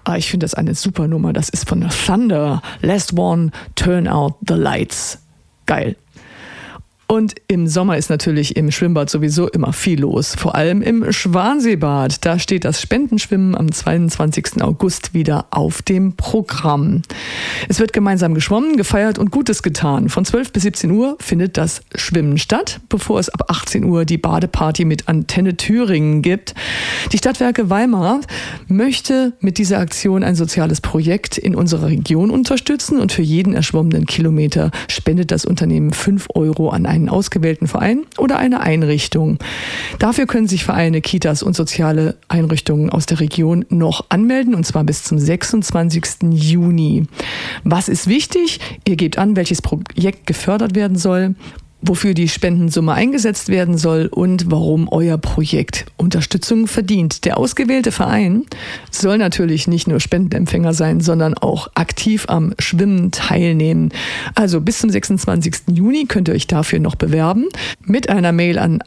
Ich finde das eine super Nummer. Das ist von Thunder. Last One, Turn Out the Lights. Geil. Und im Sommer ist natürlich im Schwimmbad sowieso immer viel los. Vor allem im Schwanseebad. Da steht das Spendenschwimmen am 22. August wieder auf dem Programm. Es wird gemeinsam geschwommen, gefeiert und Gutes getan. Von 12 bis 17 Uhr findet das Schwimmen statt, bevor es ab 18 Uhr die Badeparty mit Antenne Thüringen gibt. Die Stadtwerke Weimar möchte mit dieser Aktion ein soziales Projekt in unserer Region unterstützen und für jeden erschwommenen Kilometer spendet das Unternehmen 5 Euro an einen ausgewählten Verein oder eine Einrichtung. Dafür können sich Vereine, Kitas und soziale Einrichtungen aus der Region noch anmelden, und zwar bis zum 26. Juni. Was ist wichtig? Ihr gebt an, welches Projekt gefördert werden soll, wofür die Spendensumme eingesetzt werden soll und warum euer Projekt Unterstützung verdient. Der ausgewählte Verein soll natürlich nicht nur Spendenempfänger sein, sondern auch aktiv am Schwimmen teilnehmen. Also bis zum 26. Juni könnt ihr euch dafür noch bewerben mit einer Mail an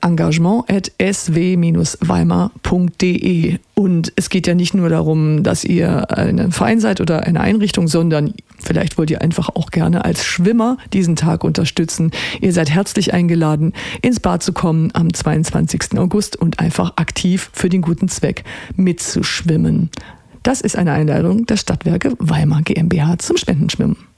engagement@sw-weimar.de. Und es geht ja nicht nur darum, dass ihr ein Verein seid oder eine Einrichtung, sondern vielleicht wollt ihr einfach auch gerne als Schwimmer diesen Tag unterstützen. Ihr seid herzlich eingeladen, ins Bad zu kommen am 22. August und einfach aktiv für den guten Zweck mitzuschwimmen. Das ist eine Einladung der Stadtwerke Weimar GmbH zum Spendenschwimmen.